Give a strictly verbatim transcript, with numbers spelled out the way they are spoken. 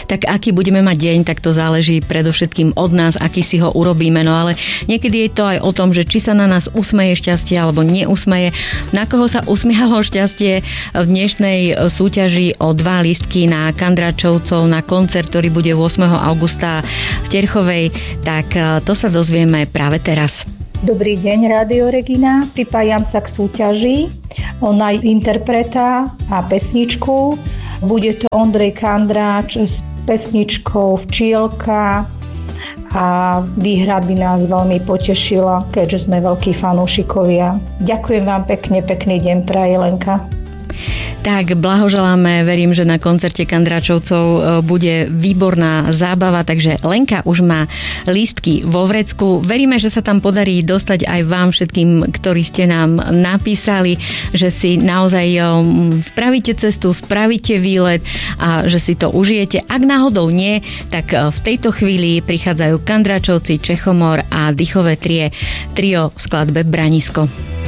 Tak aký budeme mať deň, tak to záleží predovšetkým od nás, aký si ho urobíme. No ale niekedy je to aj o tom, že či sa na nás usmeje šťastie alebo neusmeje. Na koho sa usmialo šťastie v dnešnej súťaži o dva lístky na Kandračovcov na koncert, ktorý bude ôsmeho augusta v Terchovej, tak to sa dozvieme práve teraz. Dobrý deň, Rádio Regina. Pripájam sa k súťaži o interpreta a pesničku. Bude to Ondrej Kandráč s pesničkou Včielka a výhra by nás veľmi potešila, keďže sme veľkí fanúšikovia. Ďakujem vám pekne, pekný deň praje Lenka. Tak blahoželáme, verím, že na koncerte Kandračovcov bude výborná zábava, takže Lenka už má lístky vo vrecku. Veríme, že sa tam podarí dostať aj vám všetkým, ktorí ste nám napísali, že si naozaj spravíte cestu, spravíte výlet a že si to užijete. Ak náhodou nie, tak v tejto chvíli prichádzajú Kandračovci, Čechomor a dýchové trie, trio v skladbe Branisko.